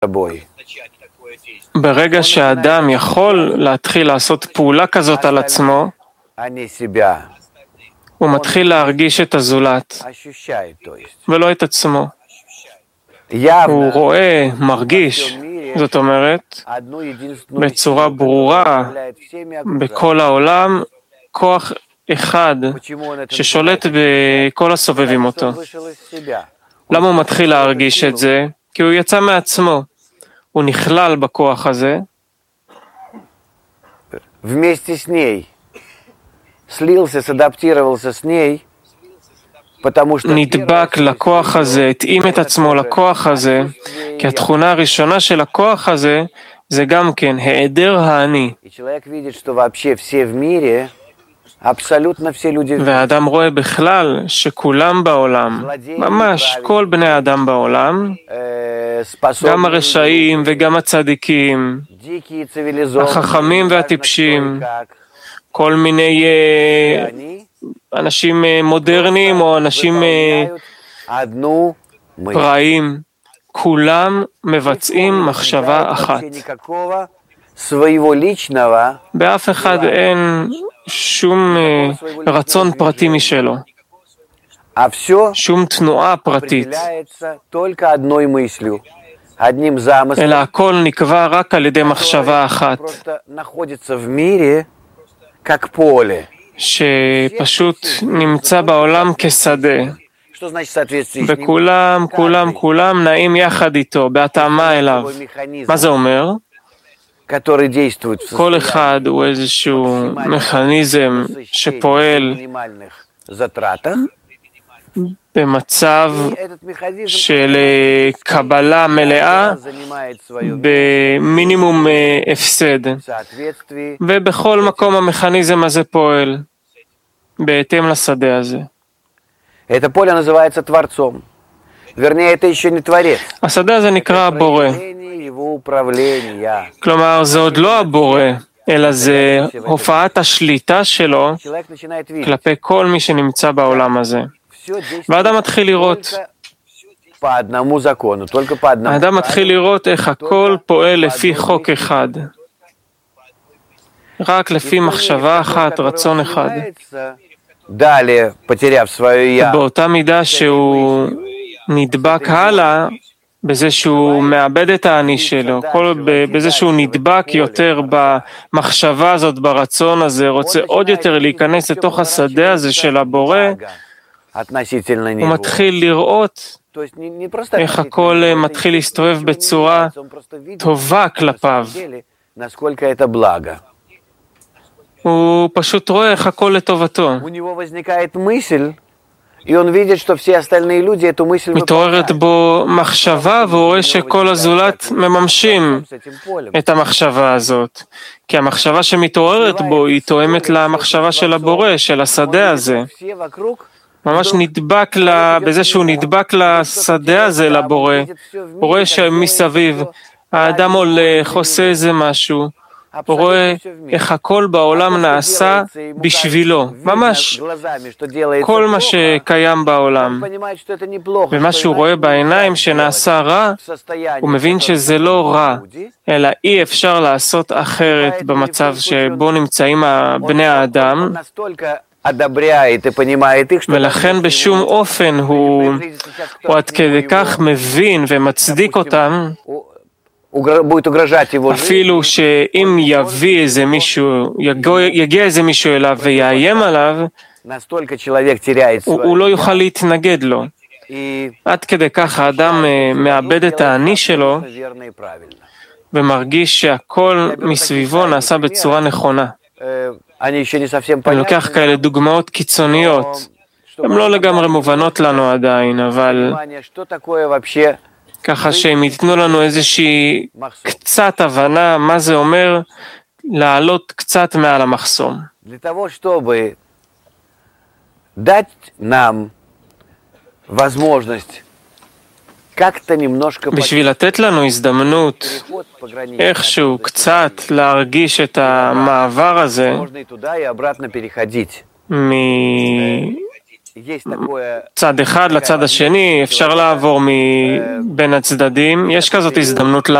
ברגע שהאדם יכול להתחיל לעשות פעולה כזאת על עצמו, הוא מתחיל להרגיש את הזולת, ולא את עצמו. הוא רואה, מרגיש, זאת אומרת, בצורה ברורה, בכל העולם, כוח אחד ששולט בכל הסובבים אותו. למה הוא מתחיל להרגיש את זה? כי הוא יצא מעצמו. הוא נכלל בכוח הזה. Вместе с ней слился, садаптировался с ней, потому что נדבק לכוח הזה, התאים את עצמו לכוח הזה, כי התכונה הראשונה של הכוח הזה זה גם כן היעדר האני. человек видит, что вообще все в мире, абсолютно все люди, והאדם רואה בכלל שכולם בעולם, ממש כל בני האדם בעולם, גם הרשעים וגם הצדיקים, дикие цивилизованные, החכמים והטיפשים, כל מיני אנשים מודרניים או אנשים одну мы. פראיים, כולם מבצעים מחשבה אחת. Никакого своего личного, באף אחד אין שום רצון פרטי משלו, а все שום תנועה פרטית, определяется только одной мыслью, одним замыслом. אלא הכל נקבע רק על ידי מחשבה אחת, Просто находится в мире как поле. שפשוט נמצא בעולם כשדה, Что значит в соответствии с ним? וכולם, כולם נעים יחד איתו, בהתאמה אליו. Такой механизм, מה זה אומר? который действует в כל אחד הוא איזשהו מכניזם שפועל минимальных затратах. במצב И этот механизм של קבלה מלאה занимает свое במינימום הפסד. соответствие. ובכל מקום המכניזם הזה פועל, בהתאם לשדה הזה. Это поле называется Творцом. Вернее, это еще не Творец. השדה הזה נקרא הבורא. Проявление его управления. כלומר, זה עוד לא הבורא, אלא זה הופעת השליטה שלו Человек начинает видеть. כלפי כל מי שנמצא בעולם הזה. Все действует והאדם מתחיל לראות, только по одному закону, только по одному. האדם מתחיל לראות איך הכל פועל לפי חוק אחד. רק לפי מחשבה אחת, רצון אחד. Далее, потеряв свое «я», באותה מידה שהוא נדבק הלאה, בזה שהוא מאבד את האני שלו, בזה שהוא נדבק יותר במחשבה הזאת, ברצון הזה, רוצה עוד יותר להיכנס לתוך השדה הזה של הבורא, относительно הוא него. מתחיל לראות То есть не просто איך הכל מתחיל להסתובב בצורה טובה כלפיו. насколько это благо. הוא פשוט רואה איך הכל לטובתו. У него возникает мысль, и он видит, что все остальные люди эту мысль מתעוררת בו מחשבה, והוא רואה שכל הזולת מממשים с этим полем. את המחשבה הזאת. כי המחשבה שמתעוררת בו היא תואמת למחשבה של הבורא, של השדה הזה. Все вокруג ממש נדבק בזה שהוא נדבק לשדה הזה, לבורא. הוא רואה שמסביב האדם הולך, עושה איזה משהו. הוא רואה איך הכל בעולם נעשה בשבילו, ממש כל מה שקיים בעולם. ומה שהוא רואה בעיניים שנעשה רע, הוא מבין שזה לא רע, אלא אי אפשר לעשות אחרת במצב שבו נמצאים בני האדם, ולכן בשום אופן הוא עד כדי כך מבין ומצדיק אותם, אפילו שאם יביא איזה מישהו, יגיע איזה מישהו אליו ויאיים עליו, הוא לא יוכל להתנגד לו. עד כדי כך האדם מאבד את האני שלו ומרגיש שהכל מסביבו נעשה בצורה נכונה. אני לוקח כאלה דוגמאות קיצוניות, הן לא לגמרי מובנות לנו עדיין, אבל ככה שהם ייתנו לנו איזושהי קצת הבנה מה זה אומר לעלות קצת מעל המחסום. Для того, чтобы дать нам возможность как-то немножко בשביל לתת לנו הזדמנות איכשהו קצת להרגיש את המעבר הזה можно и туда, и обратно переходить. צד אחד לצד השני, אפשר לעבור בין הצדדים, יש כזאת הזדמנות